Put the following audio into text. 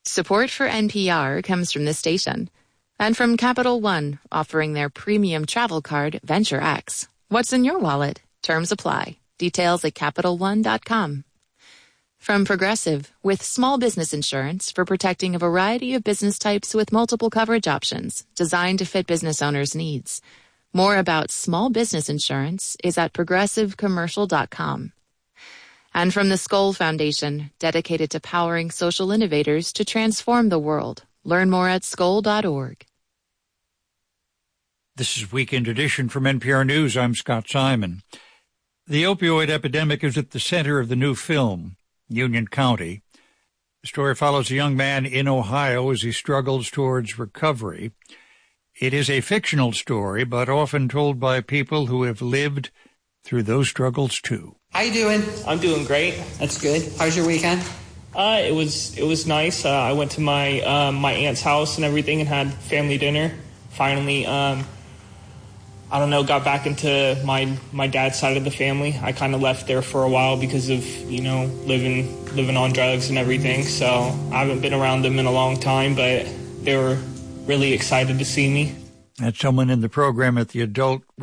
Support for NPR comes from this station and from Capital One, offering their premium travel card, Venture X. What's in your wallet? Terms apply. Details at CapitalOne.com. From Progressive, with small business insurance for protecting a variety of business types with multiple coverage options designed to fit business owners' needs. More about small business insurance is at progressivecommercial.com. And from the Skoll Foundation, dedicated to powering social innovators to transform the world. Learn more at skoll.org. This is Weekend Edition from NPR News. I'm Scott Simon. The opioid epidemic is at the center of the new film, Union County. The story follows a young man in Ohio as he struggles towards recovery. It is a fictional story, but often told by people who have lived through those struggles too. How you doing? I'm doing great. That's good. How's your weekend? It was nice. I went to my my aunt's house and everything and had family dinner. Finally, got back into my dad's side of the family. I kind of left there for a while because of, living on drugs and everything. So I haven't been around them in a long time, but they were really excited to see me. That's someone in the program at the Adult